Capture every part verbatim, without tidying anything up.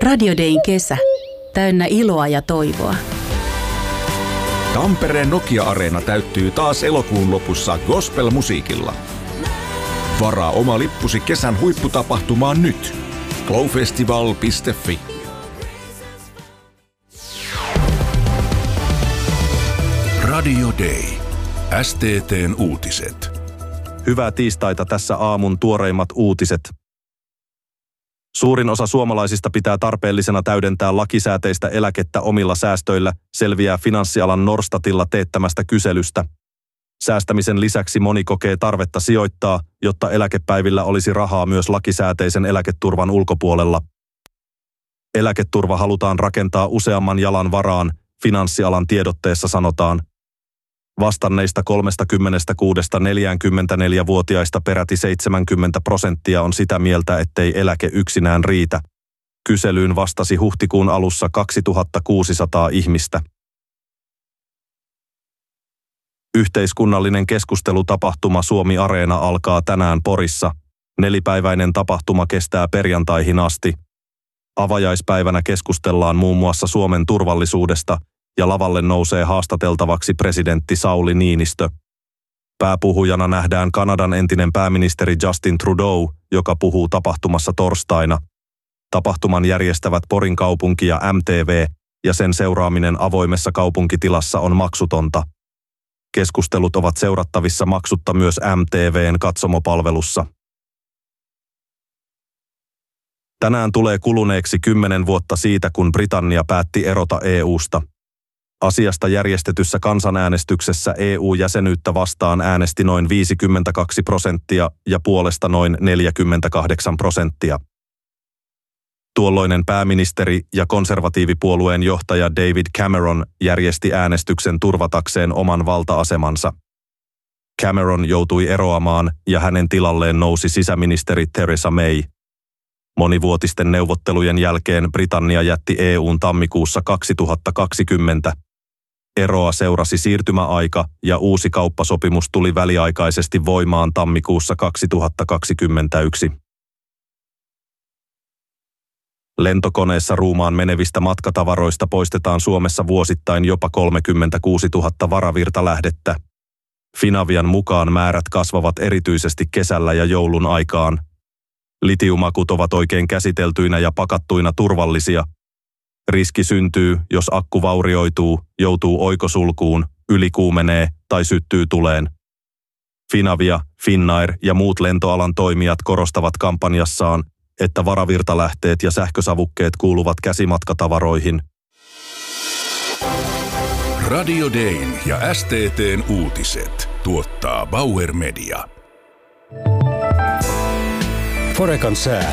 Radio Dayn kesä. Täynnä iloa ja toivoa. Tampereen Nokia-areena täyttyy taas elokuun lopussa gospel-musiikilla. Varaa oma lippusi kesän huipputapahtumaan nyt. glowfestival piste fi. Radio Day. S T T:n uutiset. Hyvää tiistaita, tässä aamun tuoreimmat uutiset. Suurin osa suomalaisista pitää tarpeellisena täydentää lakisääteistä eläkettä omilla säästöillä, selviää finanssialan Norstatilla teettämästä kyselystä. Säästämisen lisäksi moni kokee tarvetta sijoittaa, jotta eläkepäivillä olisi rahaa myös lakisääteisen eläketurvan ulkopuolella. Eläketurva halutaan rakentaa useamman jalan varaan, finanssialan tiedotteessa sanotaan. Vastanneista kolmekymmentäkuusi–neljäkymmentäneljä-vuotiaista peräti seitsemänkymmentä prosenttia on sitä mieltä, ettei eläke yksinään riitä. Kyselyyn vastasi huhtikuun alussa kaksituhattakuusisataa ihmistä. Yhteiskunnallinen keskustelutapahtuma Suomi Areena alkaa tänään Porissa. Nelipäiväinen tapahtuma kestää perjantaihin asti. Avajaispäivänä keskustellaan muun muassa Suomen turvallisuudesta, ja lavalle nousee haastateltavaksi presidentti Sauli Niinistö. Pääpuhujana nähdään Kanadan entinen pääministeri Justin Trudeau, joka puhuu tapahtumassa torstaina. Tapahtuman järjestävät Porin kaupunki ja M T V, ja sen seuraaminen avoimessa kaupunkitilassa on maksutonta. Keskustelut ovat seurattavissa maksutta myös M T V:n katsomopalvelussa. Tänään tulee kuluneeksi kymmenen vuotta siitä, kun Britannia päätti erota E U:sta. Asiasta järjestetyssä kansanäänestyksessä E U-jäsenyyttä vastaan äänesti noin viisikymmentäkaksi prosenttia ja puolesta noin neljäkymmentäkahdeksan prosenttia. Tuolloinen pääministeri ja konservatiivipuolueen johtaja David Cameron järjesti äänestyksen turvatakseen oman valta-asemansa. Cameron joutui eroamaan ja hänen tilalleen nousi sisäministeri Theresa May. Monivuotisten neuvottelujen jälkeen Britannia jätti E U:n tammikuussa kaksituhattakaksikymmentä. Eroa seurasi siirtymäaika ja uusi kauppasopimus tuli väliaikaisesti voimaan tammikuussa kaksituhattakaksikymmentäyksi. Lentokoneessa ruumaan menevistä matkatavaroista poistetaan Suomessa vuosittain jopa kolmekymmentäkuusituhatta varavirtalähdettä. Finavian mukaan määrät kasvavat erityisesti kesällä ja joulun aikaan. Litiumakut ovat oikein käsiteltyinä ja pakattuina turvallisia. Riski syntyy, jos akku vaurioituu, joutuu oikosulkuun, ylikuumenee tai syttyy tuleen. Finavia, Finnair ja muut lentoalan toimijat korostavat kampanjassaan, että varavirtalähteet ja sähkösavukkeet kuuluvat käsimatkatavaroihin. Radio Dayn ja S T T:n uutiset tuottaa Bauer Media. Forecan sää.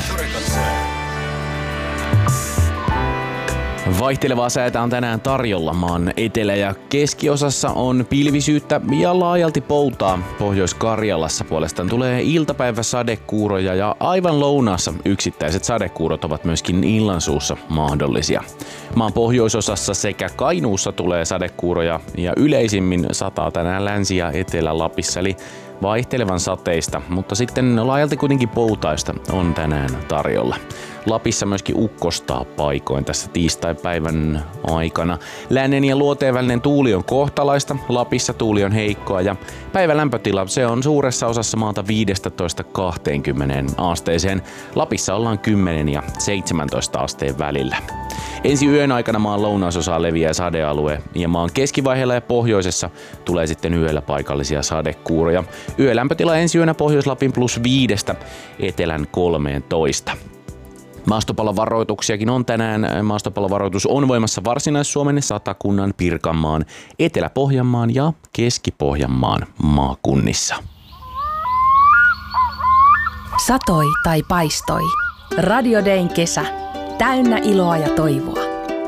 Vaihtelevaa säätä on tänään tarjolla. Maan etelä- ja keskiosassa on pilvisyyttä ja laajalti poutaa. Pohjois-Karjalassa puolestaan tulee iltapäiväsadekuuroja ja aivan lounaassa yksittäiset sadekuurot ovat myöskin illansuussa mahdollisia. Maan pohjoisosassa sekä Kainuussa tulee sadekuuroja ja yleisimmin sataa tänään Länsi- ja Etelä-Lapissa, eli vaihtelevan sateista, mutta sitten laajalti kuitenkin poutaista on tänään tarjolla. Lapissa myöskin ukkostaa paikoin tässä tiistaipäivän aikana. Lännen ja luoteen välinen tuuli on kohtalaista, Lapissa tuuli on heikkoa ja päivän lämpötila se on suuressa osassa maata viisitoista kaksikymmentä asteeseen. Lapissa ollaan kymmenen ja seitsemäntoista asteen välillä. Ensi yön aikana maan lounaisosaa leviää sadealue ja maan keskivaiheella ja pohjoisessa tulee sitten yöllä paikallisia sadekuuroja. Yölämpötila ensi yönä Pohjois-Lapin plus viidestä etelän kolmeentoista. Maastopallovaroituksiakin on tänään. Maastopallovaroitus on voimassa Varsinais-Suomen, Satakunnan, Pirkanmaan, Etelä-Pohjanmaan ja Keski-Pohjanmaan maakunnissa. Satoi tai paistoi. Radio Dayn kesä. Täynnä iloa ja toivoa.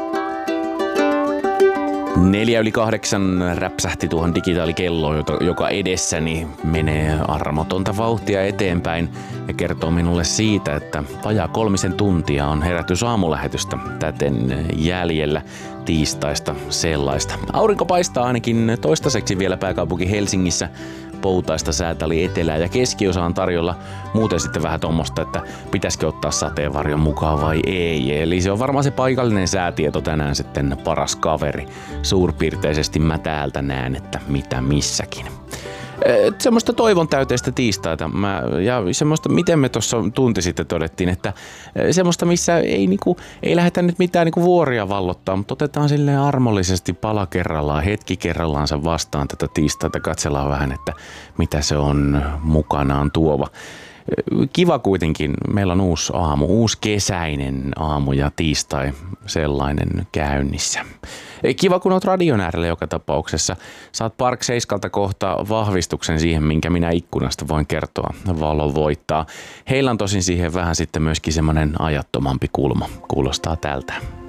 Neljä yli kahdeksan räpsähti tuohon digitaalikelloon, joka edessäni menee armotonta vauhtia eteenpäin. ja kertoo minulle siitä, että vajaa kolmisen tuntia on herätys aamulähetystä täten jäljellä tiistaista sellaista. Aurinko paistaa ainakin toistaiseksi vielä pääkaupunki Helsingissä. Poutaista säätä oli etelä- ja keskiosa on tarjolla. Muuten sitten vähän tuommoista, että pitäisikö ottaa sateenvarjon mukaan vai ei. Eli se on varmaan se paikallinen säätieto tänään sitten paras kaveri. Suurpiirteisesti mä täältä näen, että mitä missäkin. Et semmoista toivon täyteistä tiistaita. Mä, ja semmoista, miten me tuossa tunti sitten todettiin, että semmoista, missä ei, niinku, ei lähdetä nyt mitään niinku vuoria vallottaa, mutta otetaan silleen armollisesti pala kerrallaan, hetki kerrallaansa vastaan tätä tiistaita. Katsellaan vähän, että mitä se on mukanaan tuova. Kiva kuitenkin, meillä on uusi aamu, uusi kesäinen aamu ja tiistai sellainen käynnissä. Kiva, kun oot radion äärellä joka tapauksessa. Saat Park Seiskalta kohta vahvistuksen siihen, minkä minä ikkunasta voin kertoa. Valo voittaa. Heillä on tosin siihen vähän sitten myöskin semmoinen ajattomampi kulma. Kuulostaa tältä.